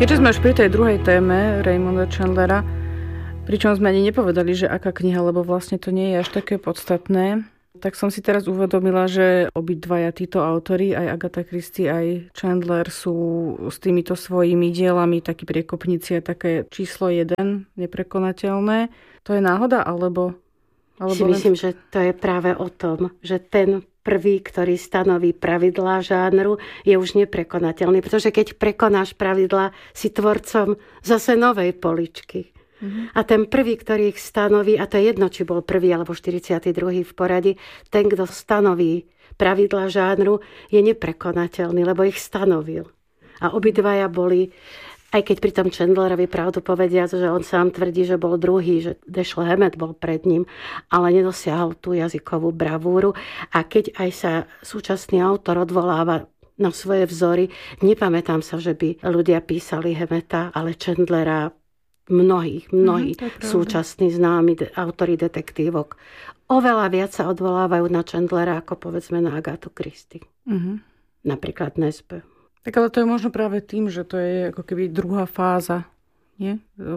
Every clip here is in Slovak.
Keďže sme už pri tej druhej téme Raymonda Chandlera, pričom sme ani nepovedali, že aká kniha, lebo vlastne to nie je až také podstatné, tak som si teraz uvedomila, že obidvaja títo autori, aj Agatha Christie, aj Chandler, sú s týmito svojimi dielami takí priekopníci a také číslo 1, neprekonateľné. To je náhoda, alebo si myslím, že to je práve o tom, že ten prvý, ktorý stanoví pravidlá žánru, je už neprekonateľný. Pretože keď prekonáš pravidlá, si tvorcom zase novej poličky. A ten prvý, ktorý ich stanoví, a to je jedno, či bol prvý alebo 42. v poradí, ten, kto stanoví pravidlá žánru, je neprekonateľný, lebo ich stanovil. A obidvaja boli, aj keď pri tom Chandlerovi pravdu povediac, že on sám tvrdí, že bol druhý, že Dashiell Hammett bol pred ním, ale nedosiahol tú jazykovú bravúru. A keď aj sa súčasný autor odvoláva na svoje vzory, nepamätám sa, že by ľudia písali Hammetta, ale Chandlera mnohí súčasní známi autori detektívok oveľa viac sa odvolávajú na Chandlera ako povedzme na Agathu Christie. Napríklad Nesbø. Tak ale to je možno práve tým, že to je ako keby druhá fáza, nie?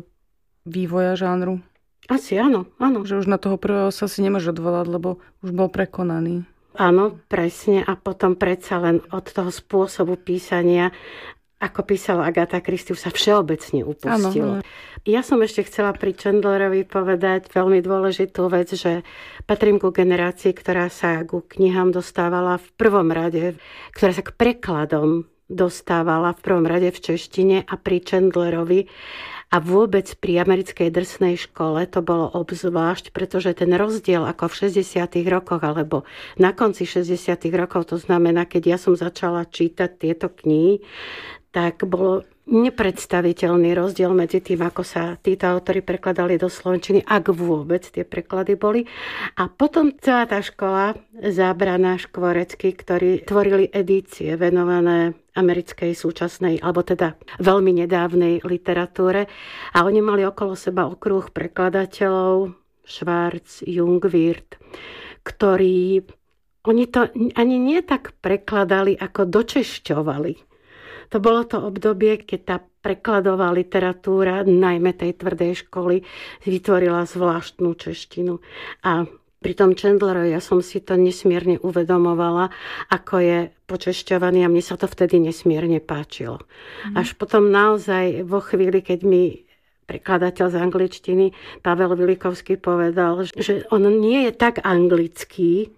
Vývoja žánru. Asi áno. Že už na toho prvého sa si nemôže odvolať, lebo už bol prekonaný. Áno, presne. A potom predsa len od toho spôsobu písania, ako písala Agatha Christie, sa všeobecne upustilo. Áno. Ja som ešte chcela pri Chandlerovi povedať veľmi dôležitú vec, že patrím ku generácii, ktorá sa ku knihám dostávala v prvom rade, ktorá sa k prekladom dostávala v prvom rade v češtine a pri Chandlerovi a vôbec pri americkej drsnej škole to bolo obzvlášť, pretože ten rozdiel ako v 60. rokoch alebo na konci 60. rokov, to znamená, keď ja som začala čítať tieto knihy, tak bolo nepredstaviteľný rozdiel medzi tým, ako sa títo autori prekladali do slovenčiny, ak vôbec tie preklady boli. A potom celá tá škola, Zábrana, Škvorecký, ktorí tvorili edície venované americkej súčasnej, alebo teda veľmi nedávnej literatúre. A oni mali okolo seba okruh prekladateľov, Schwarz, Jungwirth, ktorí, oni to ani nie tak prekladali, ako dočešťovali. To bolo to obdobie, keď tá prekladová literatúra, najmä tej tvrdej školy, vytvorila zvláštnu češtinu. A pri tom Chandlerovi ja som si to nesmierne uvedomovala, ako je počešťovaný a mne sa to vtedy nesmierne páčilo. Až potom naozaj vo chvíli, keď mi prekladateľ z angličtiny Pavel Vilikovský povedal, že on nie je tak anglický,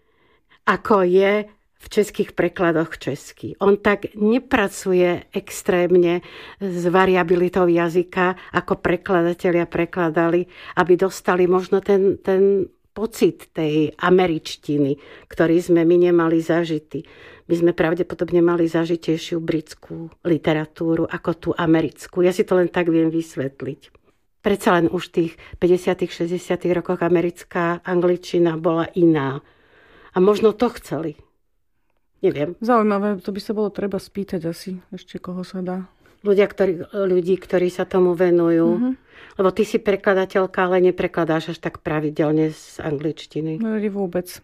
ako je v českých prekladoch český. On tak nepracuje extrémne s variabilitou jazyka, ako prekladatelia prekladali, aby dostali možno ten pocit tej američtiny, ktorý sme my nemali zažitý. My sme pravdepodobne mali zažitejšiu britskú literatúru ako tú americkú. Ja si to len tak viem vysvetliť. Predsa len už v tých 50. 60. rokoch americká angličtina bola iná. A možno to chceli. Neviem. Zaujímavé, to by sa bolo treba spýtať asi, ešte koho sa dá. Ľudí, ktorí sa tomu venujú. Lebo ty si prekladateľka, ale neprekladáš až tak pravidelne z angličtiny. No vôbec.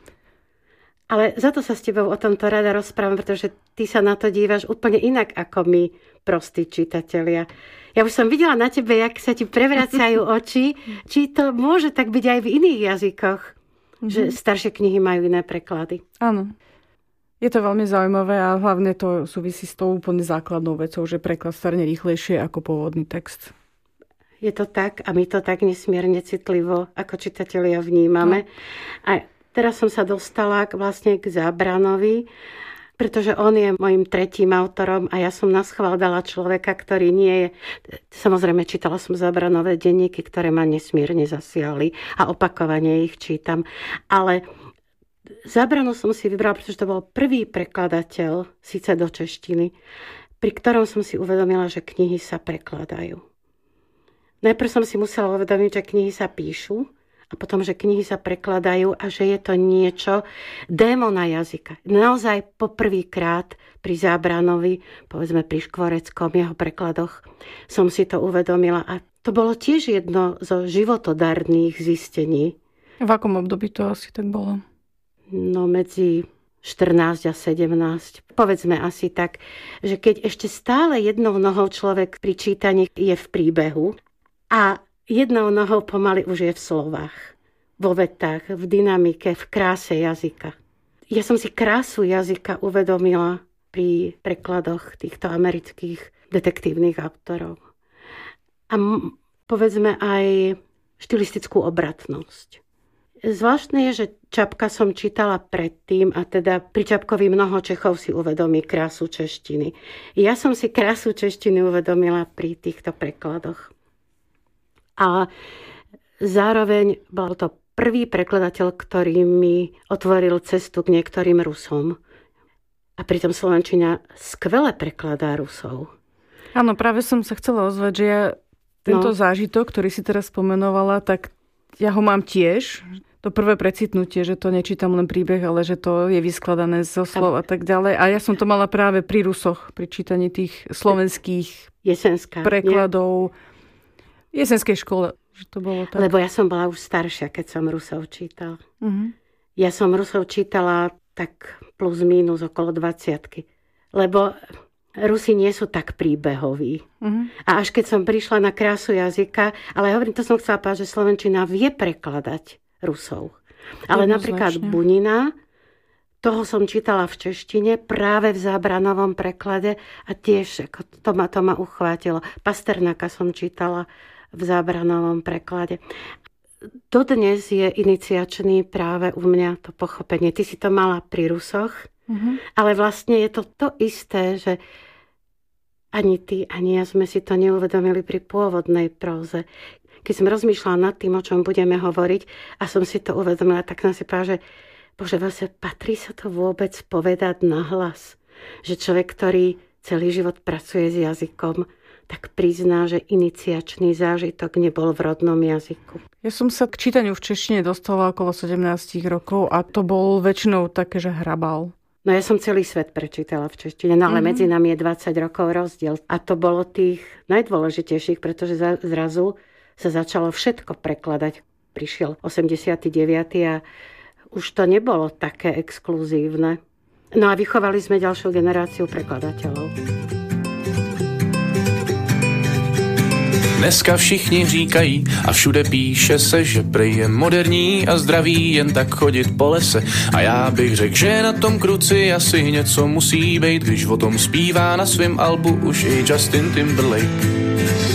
Ale za to sa s tebou o tomto rada rozprávam, pretože ty sa na to dívaš úplne inak ako my, prostí čitatelia. Ja už som videla na tebe, jak sa ti prevracajú oči, či to môže tak byť aj v iných jazykoch, že staršie knihy majú iné preklady. Áno. Je to veľmi zaujímavé a hlavne to súvisí s tou úplne základnou vecou, že preklad starne rýchlejšie ako pôvodný text. Je to tak a my to tak nesmierne citlivo ako čitatelia vnímame. A teraz som sa dostala vlastne k Zábranovi, pretože on je mojím tretím autorom a ja som naschvál dala človeka, ktorý nie je... Samozrejme, čítala som Zábranové denníky, ktoré ma nesmierne zasiahli a opakovane ich čítam. Ale Zábranu som si vybrala, pretože to bol prvý prekladateľ, síce do češtiny, pri ktorom som si uvedomila, že knihy sa prekladajú. Najprv som si musela uvedomiť, že knihy sa píšu a potom, že knihy sa prekladajú a že je to niečo démona jazyka. Naozaj poprvýkrát pri Zábranovi, povedzme pri Škvoreckom, jeho prekladoch, som si to uvedomila a to bolo tiež jedno zo životodarných zistení. V akom období to asi tak bolo? No medzi 14 a 17. Povedzme asi tak, že keď ešte stále jednou nohou človek pri čítaní je v príbehu a jednou nohou pomaly už je v slovách, vo vetách, v dynamike, v kráse jazyka. Ja som si krásu jazyka uvedomila pri prekladoch týchto amerických detektívnych autorov. A povedzme aj štilistickú obratnosť. Zvláštne je, že Čapka som čítala predtým a teda pri Čapkovi mnoho Čechov si uvedomí krásu češtiny. Ja som si krásu češtiny uvedomila pri týchto prekladoch. A zároveň bol to prvý prekladateľ, ktorý mi otvoril cestu k niektorým Rusom. A pritom slovenčina skvele prekladá Rusov. Áno, práve som sa chcela ozvať, že ja tento zážitok, ktorý si teraz spomenovala, tak ja ho mám tiež. To prvé precitnutie, že to nečítam len príbeh, ale že to je vyskladané zo slov a tak ďalej. A ja som to mala práve pri Rusoch, pri čítaní tých slovenských prekladov. Jesenskej škole, že to bolo tak. Lebo ja som bola už staršia, keď som Rusov čítala. Ja som Rusov čítala tak plus mínus okolo 20-ky. Lebo Rusi nie sú tak príbehoví. A až keď som prišla na krásu jazyka, ale hovorím, to som chcela povedať, že slovenčina vie prekladať Rusov. Ale napríklad Bunina, toho som čítala v češtine práve v Zábranovom preklade a tiež to ma uchvátilo. Pasternáka som čítala v Zábranovom preklade. Dodnes je iniciačný práve u mňa to pochopenie. Ty si to mala pri Rusoch, ale vlastne je to isté, že ani ty, ani ja sme si to neuvedomili pri pôvodnej próze. Keď som rozmýšľala nad tým, o čom budeme hovoriť a som si to uvedomila, tak som si povedala, že bože, vlastne patrí sa to vôbec povedať nahlas. Že človek, ktorý celý život pracuje s jazykom, tak prizná, že iniciačný zážitok nebol v rodnom jazyku. Ja som sa k čítaniu v češtine dostala okolo 17 rokov a to bol väčšinou také, že hrabal. No ja som celý svet prečítala v češtine, no ale medzi nami je 20 rokov rozdiel. A to bolo tých najdôležitejších, pretože zrazu sa začalo všetko prekladať. Prišiel 89. a už to nebolo také exkluzívne. No a vychovali sme ďalšiu generáciu prekladateľov. Dneska všichni říkají a všude píše se, že prej je moderní a zdravý jen tak chodit po lese. A já bych řekl, že na tom kruci asi něco musí být, když o tom zpívá na svém albu už i Justin Timberlake.